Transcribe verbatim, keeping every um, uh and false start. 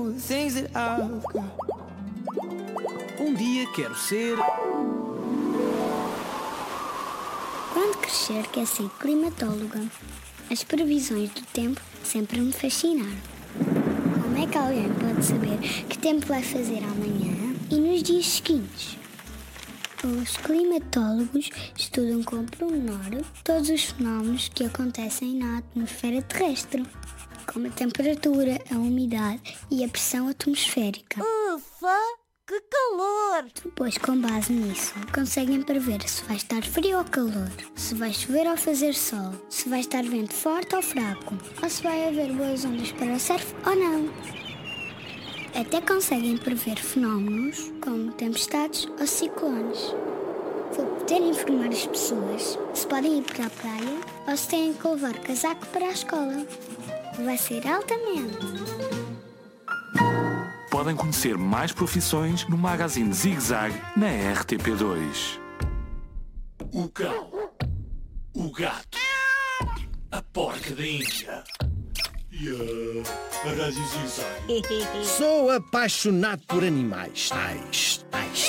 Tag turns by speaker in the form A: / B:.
A: Um dia quero ser...
B: Quando crescer, quer ser climatóloga. As previsões do tempo sempre me fascinaram. Como é que alguém pode saber que tempo vai fazer amanhã e nos dias seguintes? Os climatólogos estudam com pormenor todos os fenómenos que acontecem na atmosfera terrestre, como a temperatura, a umidade e a pressão atmosférica.
C: Ufa! Que calor!
B: Depois, com base nisso, conseguem prever se vai estar frio ou calor, se vai chover ou fazer sol, se vai estar vento forte ou fraco, ou se vai haver boas ondas para o surf ou não. Até conseguem prever fenómenos como tempestades ou ciclones. Vou poder informar as pessoas se podem ir para a praia ou se têm que levar casaco para a escola. Vai ser altamente!
D: Podem conhecer mais profissões no magazine Zig Zag na R T P dois.
E: O cão, o gato, a porca da Índia e a, a Rádio Zig Zag.
F: Sou apaixonado por animais. Tais, tais,